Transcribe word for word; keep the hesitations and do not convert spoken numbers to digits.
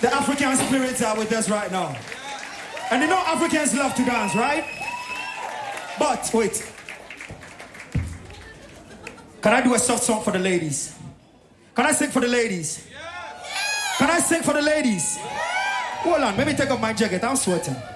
The African spirits are with us right now. And you know Africans love to dance, right? But, wait. Can I do a soft song for the ladies? Can I sing for the ladies? Can I sing for the ladies? Hold on, let me take off my jacket. I'm sweating.